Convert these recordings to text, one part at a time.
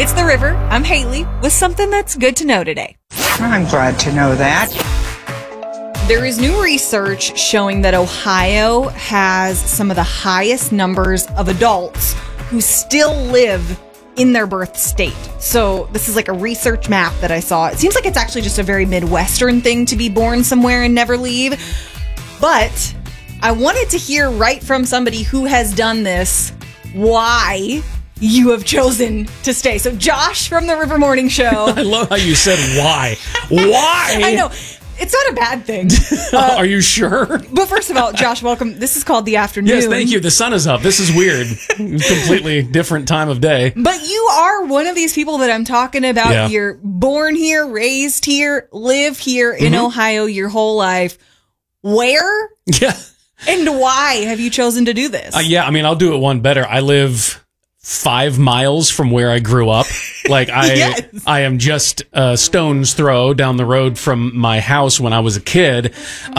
It's The River. I'm Haley with something that's good to know today. I'm glad to know that. There is new research showing that Ohio has some of the highest numbers of adults who still live in their birth state. So this is like a research map that I saw. It seems like it's actually just a very Midwestern thing to be born somewhere and never leave. But I wanted to hear right from somebody who has done this why you have chosen to stay. So Josh from the River Morning Show. I love how you said why. Why? I know. It's not a bad thing. Are you sure? But first of all, Josh, welcome. This is called The Afternoon. Yes, thank you. The sun is up. This is weird. Completely different time of day. But you are one of these people that I'm talking about. Yeah. You're born here, raised here, live here in Ohio your whole life. Where Yeah. and why have you chosen to do this? Yeah, I mean, I'll do it one better. I live 5 miles from where I grew up. Like Yes. I am just a stone's throw down the road from my house when I was a kid.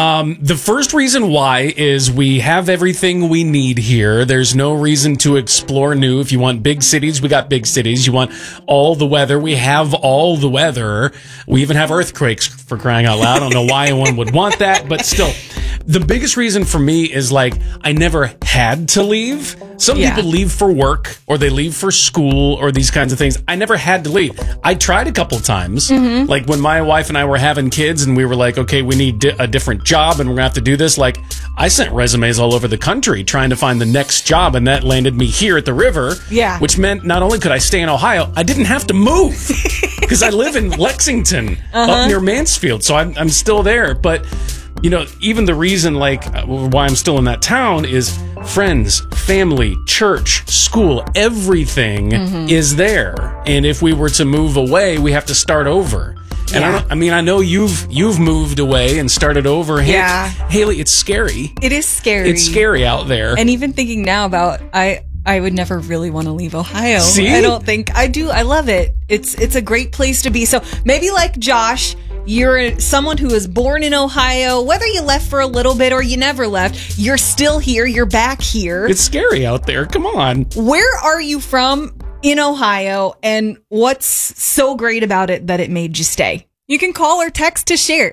The first reason why is we have everything we need here. There's no reason to explore new. If you want big cities, we got big cities. You want all the weather, we have all the weather. We even have earthquakes, for crying out loud. I don't know why anyone would want that, but still. The biggest reason for me is like I never had to leave. Some people leave for work or they leave for school or these kinds of things. I never had to leave. I tried a couple times. Like when my wife and I were having kids and we were like, okay, we need a different job and we're gonna have to do this. Like I sent resumes all over the country trying to find the next job, and that landed me here at the River. Yeah. Which meant not only could I stay in Ohio, I didn't have to move because I live in Lexington up near Mansfield. So I'm still there. But you know, even the reason, like, why I'm still in that town is friends, family, church, school, everything is there. And if we were to move away, we have to start over. And I know you've moved away and started over. Yeah. Haley, it's scary. It is scary. It's scary out there. And even thinking now about, I would never really want to leave Ohio. See? I don't think I do. I love it. It's a great place to be. So maybe like Josh, you're someone who was born in Ohio, whether you left for a little bit or you never left, you're still here. You're back here. It's scary out there. Come on. Where are you from in Ohio, and what's so great about it that it made you stay? You can call or text to share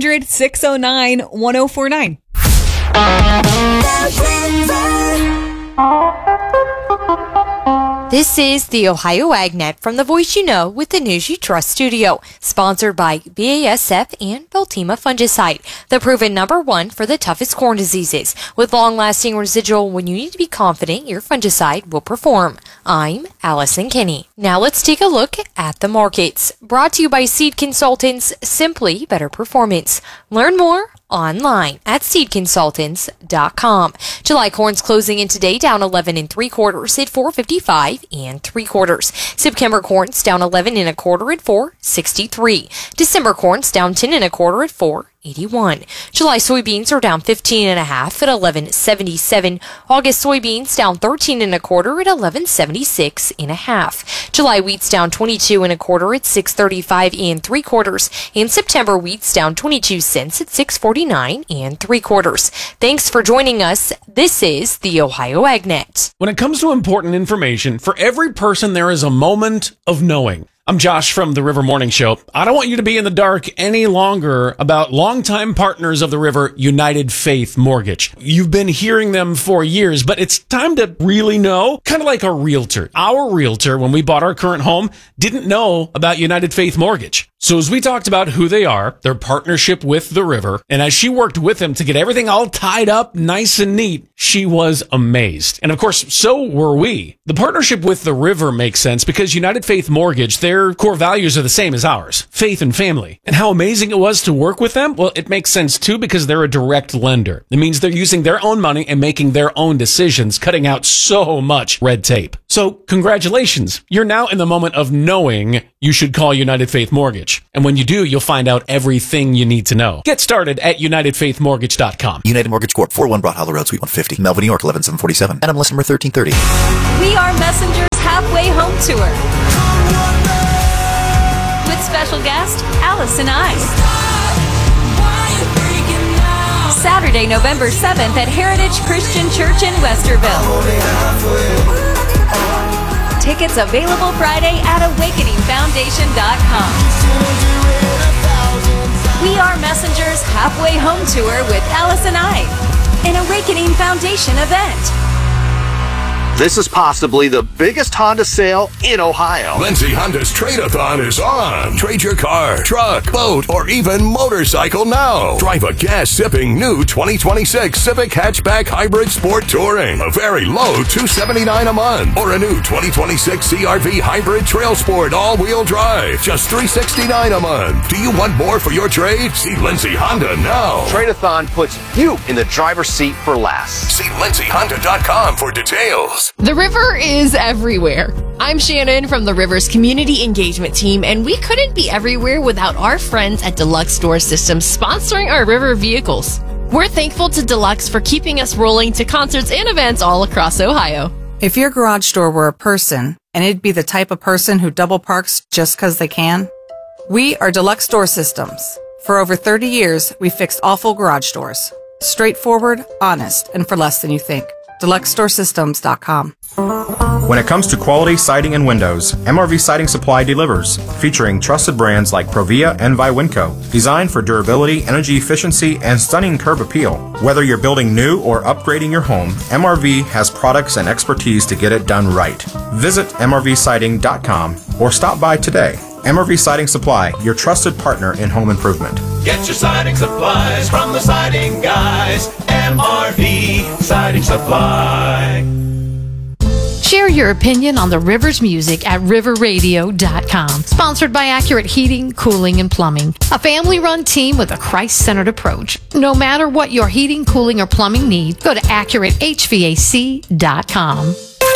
800-609-1049. This is the Ohio AgNet from the Voice You Know with the News You Trust studio, sponsored by BASF and Veltima Fungicide, the proven #1 for the toughest corn diseases, with long-lasting residual when you need to be confident your fungicide will perform. I'm Allison Kinney. Now let's take a look at the markets. Brought to you by Seed Consultants, simply better performance. Learn more online at seedconsultants.com. July corn's closing in today down 11 3/4 at 4.55 3/4. September corn's down 11 1/4 at 4.63. December corn's down 10 1/4 at 4.81. July soybeans are down 15 1/2 at 11.77. August soybeans down 13 1/4 at 11.76 1/2. July wheat's down 22 1/4 at 6.35 3/4. And September wheat's down 22 cents at 6.49 3/4. Thanks for joining us. This is the Ohio AgNet. When it comes to important information, for every person there is a moment of knowing. I'm Josh from the River Morning Show. I don't want you to be in the dark any longer about longtime partners of the River, United Faith Mortgage. You've been hearing them for years, but it's time to really know, kind of like a realtor. Our realtor, when we bought our current home, didn't know about United Faith Mortgage. So as we talked about who they are, their partnership with the River, and as she worked with them to get everything all tied up nice and neat, she was amazed. And of course, so were we. The partnership with the River makes sense because United Faith Mortgage, their core values are the same as ours, faith and family. And how amazing it was to work with them? Well, it makes sense too because they're a direct lender. It means they're using their own money and making their own decisions, cutting out so much red tape. So congratulations. You're now in the moment of knowing you should call United Faith Mortgage. And when you do, you'll find out everything you need to know. Get started at UnitedFaithMortgage.com. United Mortgage Corp. 401 Broad Hollow Road, Suite 150, Melville, New York, 11747. NMLS number 1330. We are Messenger's Halfway Home Tour with special guest Allison Ice. Saturday, November 7th at Heritage Christian Church in Westerville. Tickets Tickets available Friday at awakeningfoundation.com. We Are Messengers Halfway Home Tour with Alice and I, an Awakening Foundation event. This is possibly the biggest Honda sale in Ohio. Lindsay Honda's Trade-A-Thon is on. Trade your car, truck, boat, or even motorcycle now. Drive a gas-sipping new 2026 Civic Hatchback Hybrid Sport Touring. A very low $279 a month. Or a new 2026 CR-V Hybrid Trail Sport All-Wheel Drive. Just $369 a month. Do you want more for your trade? See Lindsay Honda now. Trade-A-Thon puts you in the driver's seat for less. See lindsayhonda.com for details. The river is everywhere. I'm Shannon from the River's Community Engagement Team, and we couldn't be everywhere without our friends at Deluxe Door Systems sponsoring our river vehicles. We're thankful to Deluxe for keeping us rolling to concerts and events all across Ohio. If your garage door were a person, and it'd be the type of person who double parks just because they can, we are Deluxe Door Systems. For over 30 years, we've fixed awful garage doors. Straightforward, honest, and for less than you think. DeluxeDoorSystems.com. When it comes to quality siding and windows, MRV Siding Supply delivers, featuring trusted brands like Provia and Viwinco, designed for durability, energy efficiency, and stunning curb appeal. Whether you're building new or upgrading your home, MRV has products and expertise to get it done right. Visit MRVsiding.com or stop by today. MRV Siding Supply, your trusted partner in home improvement. Get your siding supplies from the siding guys. MRV Siding Supply. Share your opinion on the River's music at riverradio.com. Sponsored by Accurate Heating, Cooling, and Plumbing. A family-run team with a Christ-centered approach. No matter what your heating, cooling, or plumbing need, go to AccurateHVAC.com.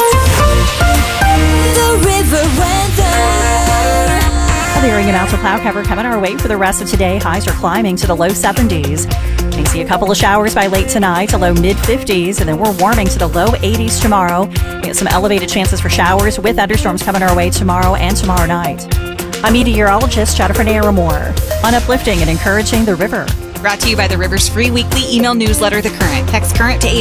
The River Weather. Clearing and out to cloud cover coming our way for the rest of today. Highs are climbing to the low 70s. May see a couple of showers by late tonight to low mid-50s, and then we're warming to the low 80s tomorrow. We get some elevated chances for showers with thunderstorms coming our way tomorrow and tomorrow night. I'm meteorologist Jennifer Naramore on uplifting and encouraging the river. Brought to you by the River's free weekly email newsletter, The Current. Text Current to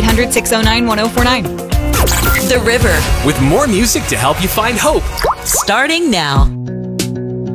800-609-1049. The River. With more music to help you find hope. Starting now.